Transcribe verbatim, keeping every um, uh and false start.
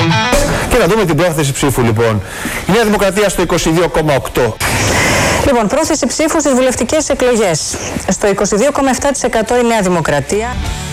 Και να δούμε την πρόθεση ψήφου λοιπόν. Η Νέα Δημοκρατία στο είκοσι δύο κόμμα οκτώ. Λοιπόν, πρόθεση ψήφου στις βουλευτικές εκλογές. Στο είκοσι δύο κόμμα επτά τοις εκατό η Νέα Δημοκρατία.